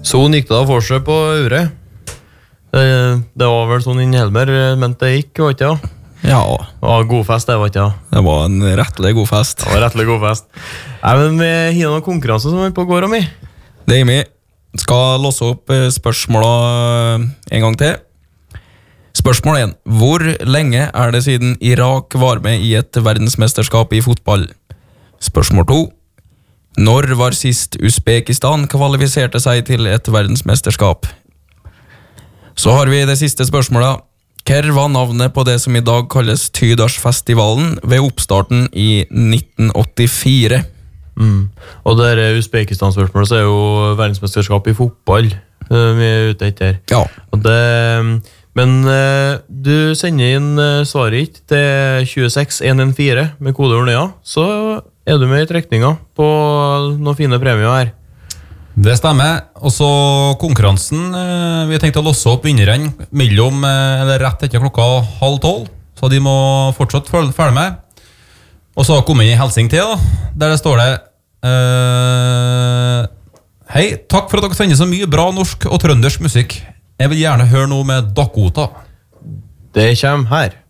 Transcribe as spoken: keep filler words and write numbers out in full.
Sånn gikk det da for seg på Ure. Det, det var vel sånn inn Helmer, men det gikk, var ikke det? Ja. Det var god fest, det var ikke det? Det var en rettelig god fest. Det var rettelig god fest. Nei, men vi har noen konkurranser som er på går om i. Det er vi. Skal låse opp spørsmålet en gang til. Spørsmål én. Hvor lenge er det siden Irak var med i et verdensmesterskap i fotball? Spørsmål to. Når var sist Uzbekistan kvalifiserte seg til et verdensmesterskap? Så har vi det siste spørsmålet. Hva var navnet på det som i dag kalles Tydarsfestivalen ved oppstarten i nitten åttifire? Mm. Og det er Uzbekistan-spørsmålet, så er jo verdensmesterskap i fotball vi er ute etter. Ja. Og det, men du sender inn svaret ikke til tjueseks en en fire med kodeord ja, så er du med i trekninga på noen fine premier her. Det stemmer. Og så konkurransen, vi har tenkt å låse opp vinneren mellom, eller rett etter klokka halv tolv, så de må fortsatt følge med. Og så kommer jeg i Helsing til, da, der det står det uh, Hei, takk for at dere sender så mye bra norsk og trøndersk musikk. Jeg vil gjerne høre noe med Dakota. Det kommer her.